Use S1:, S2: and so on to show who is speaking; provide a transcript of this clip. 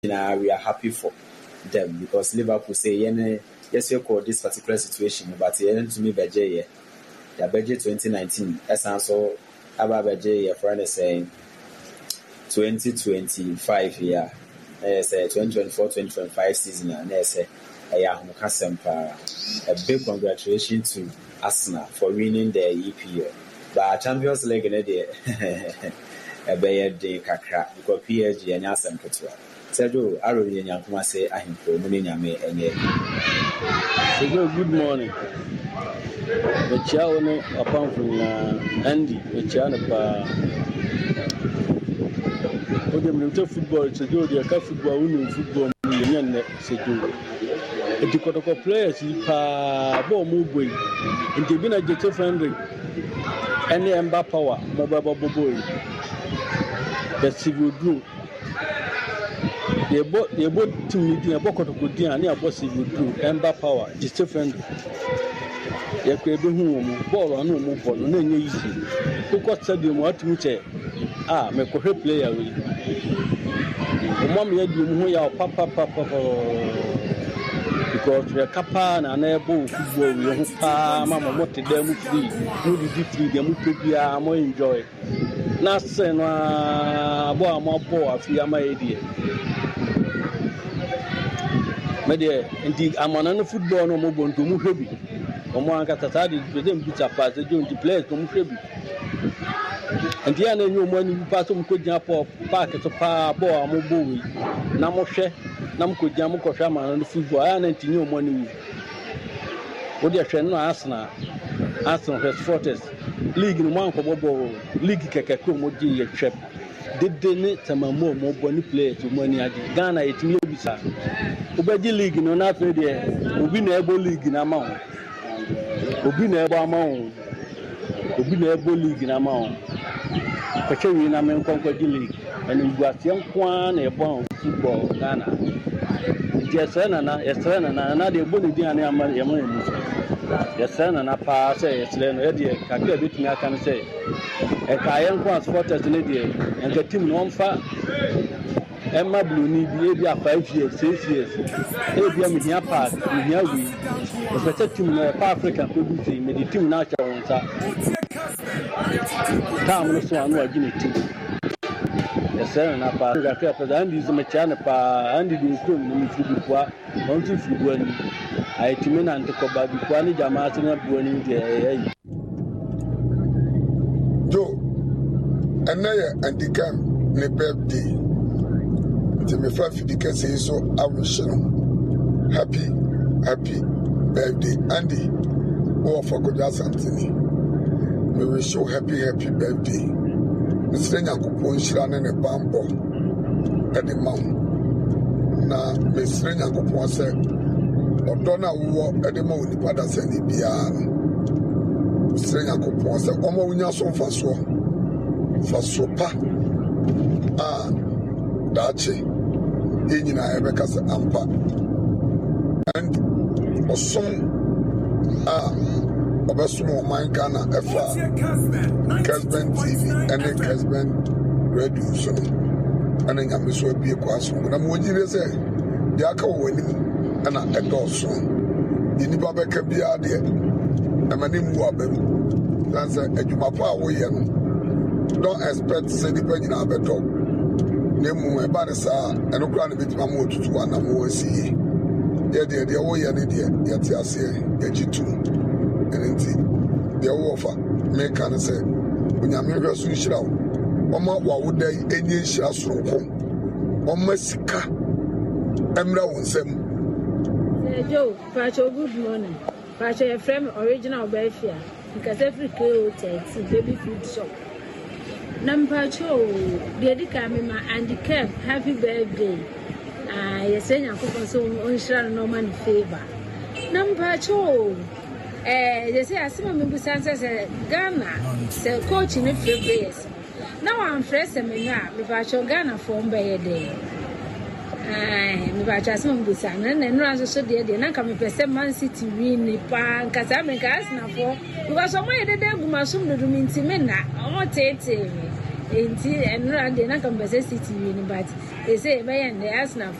S1: we are happy for them because Liverpool say, yes, you call this particular situation, but to me, budget, the budget 2019, as also about budget, your friend is saying 2025 year, say 2024-2025 season, and they say, a big congratulations to Arsenal for winning the EPL. But Champions League, a bad day, Kakra, because PSG and Yasan Katua. Sergio, I already say, I am for Munina.
S2: Good morning. The chow apart from Andy, the Chanapa. What the football, it's a good, the football, winning football, the Kotoko players, Bo Mubui, and the Bina Jeto Friendly, and the Emba Power, Mobile Boy, the civil group. They bought to me the Bokotoko Dia near Civil group, Emba Power, Jeto Friendly. They could be home, ball or no more, no easy. Who got Sadio Matuche? Make a player. Mommy, you are papa. Because we are Capan and able football, we are Mamma, what the demo free, who did you free, the Mupia, more enjoy. Nothing, more poor, if you are my idea. My dear, indeed, I'm on football, no more to move heavy. Omo Katadi, with them beat up as they do the players to move heavy. And the other new money pass on could jump up, park at a par, boa, mobile, Namoshe. Namco Jamuko Shaman and the football, and new money. What you are Arsenal has fortress. League in one for Bobo, League Kakakumoji, Chep. Did they need some more money players to money at Ghana? It may be sad. Obedi League in another day, will be able league in amount. Will be able amount. Will be able league in amount. Actually, in a Concord League, and you got young one a bomb football Ghana. Yes, and another bully and yes, and a pass, yes, Eddie, I can say. A Kayan was sporters in India, and the team one far. Emma Blue need 5 years, 6 years. Maybe I'm here part, here we. The better team of Africa producing, the team natural ones. Time was one more unity. Yes, sir, and I Andy is a mechanic, Andy do come in football, on to football. I timid and to Kobabi, Kwani Jamatin, Buoni,
S3: Joe, and now, and the camp, the birthday. The Mefa say so, I will show. Happy birthday, Andy. Oh, for God, that's something. We will show happy birthday. Mr. Yakupon Shran and a bambo at the mount. Now, Mr. Yakupon said, Odonna war at the mount, the Padas and the Bian. Mr. Yakupon said, Omo Winyason for sopa. Dachi, in Rebecca's ampa. And a song, of a small mind Ghana, Casban TV, and a Casban radio. And then I'm so be a question. But I'm what you say, the Aka winning, and a dawson. In the Babaka be out there. I'm a name Wabem. That's a Jumapa way. Don't expect to say depending on a better. Nemu Barisa, and Ukraine bit Mamu to one and more see. Yet, the way and idiot, yet, I say, G2. And the offer, make can say, when you're America switch out, Oma, what would they any shares from home? Omesika, Emra won some.
S4: Joe, Pacho, good morning. Pacho, a friend original Belfia, because every hotel is a baby food shop. Number 2, the Adikama and the camp, happy birthday. I say, I'm on Shran no man favor. Number 2, they say, I see my member says Ghana, so coaching a few days. Now I'm fresh and me now, if I show Ghana form by a day. If I just want to say, and then runs so dear, then I come to Man City win the pan, because I'm a gas now for because I'm way the day, my son, the Mintimena, or Tate. enti enra de na kan be say city win but they say be yan the Arsenal